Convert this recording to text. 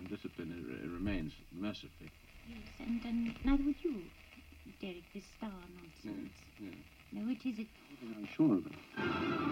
undisciplined, it remains mercifully. Yes, and neither would you, Derek, this star nonsense. Yes. No, it is it. I'm sure of it.